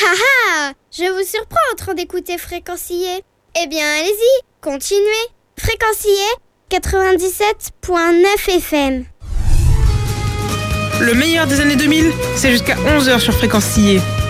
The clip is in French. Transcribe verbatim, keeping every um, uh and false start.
Ah ah! Je vous surprends en train d'écouter Fréquencier. Eh bien, allez-y, continuez. Fréquencier quatre-vingt-dix-sept virgule neuf F M. Le meilleur des années deux mille, c'est jusqu'à onze heures sur Fréquencier.